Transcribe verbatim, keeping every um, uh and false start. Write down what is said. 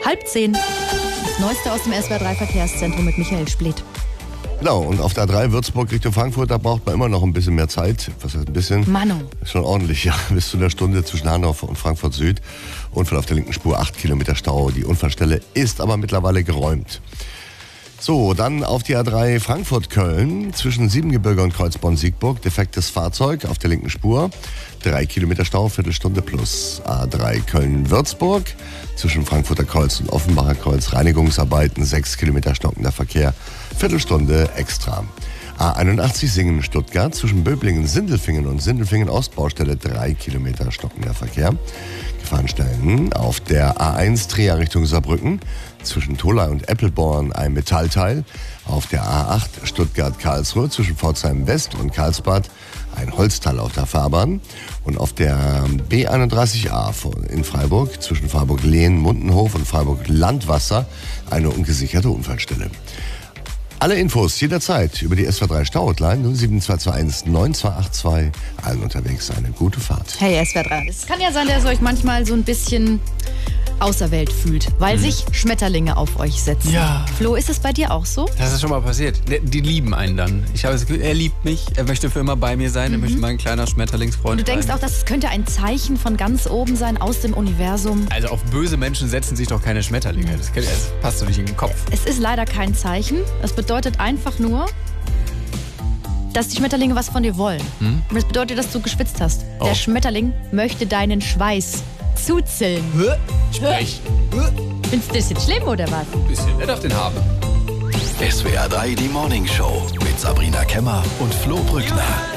Halb zehn. Das Neueste aus dem S W R drei Verkehrszentrum mit Michael Spleth. Genau, und auf der A drei Würzburg Richtung Frankfurt, da braucht man immer noch ein bisschen mehr Zeit. Was heißt ein bisschen? Manu. Schon ordentlich, ja. Bis zu einer Stunde zwischen Hannover und Frankfurt Süd. Unfall auf der linken Spur, acht Kilometer Stau. Die Unfallstelle ist aber mittlerweile geräumt. So, dann auf die A drei Frankfurt-Köln zwischen Siebengebirge und Kreuzborn-Siegburg. Defektes Fahrzeug auf der linken Spur. Drei Kilometer Stau, Viertelstunde plus. A drei Köln-Würzburg zwischen Frankfurter Kreuz und Offenbacher Kreuz. Reinigungsarbeiten, sechs Kilometer stockender Verkehr. Viertelstunde extra. A einundachtzig Singen-Stuttgart zwischen Böblingen-Sindelfingen und Sindelfingen-Ostbaustelle. Drei Kilometer stockender Verkehr. Gefahrenstellen auf der A eins Trier Richtung Saarbrücken zwischen Tholey und Eppelborn ein Metallteil. Auf der A acht Stuttgart-Karlsruhe zwischen Pforzheim West und Karlsbad ein Holzteil auf der Fahrbahn. Und auf der B einunddreißig A in Freiburg zwischen Freiburg-Lehn-Mundenhof und Freiburg-Landwasser eine ungesicherte Unfallstelle. Alle Infos jederzeit über die S W R drei Stau-Hotline null sieben zwei zwei eins neun zwei acht zwei. Allen unterwegs eine gute Fahrt. Hey S W R drei. Es kann ja sein, dass ihr euch manchmal so ein bisschen Außerwelt fühlt, weil mhm. sich Schmetterlinge auf euch setzen. Ja. Flo, ist es bei dir auch so? Das ist schon mal passiert. Die lieben einen dann. Ich habe das Gefühl, er liebt mich, er möchte für immer bei mir sein, mhm. er möchte mein kleiner Schmetterlingsfreund sein. Du denkst sein. auch, das könnte ein Zeichen von ganz oben sein, aus dem Universum. Also auf böse Menschen setzen sich doch keine Schmetterlinge. Das, das passt doch nicht in den Kopf. Es ist leider kein Zeichen. Es bedeutet einfach nur, dass die Schmetterlinge was von dir wollen. Hm? Und das bedeutet, dass du geschwitzt hast. Oh. Der Schmetterling möchte deinen Schweiß zuzeln. Sprech. Findest du das jetzt schlimm oder was? Ein bisschen. Er darf den haben. S W R drei, die Morning Show mit Sabrina Kemmer und Flo Brückner.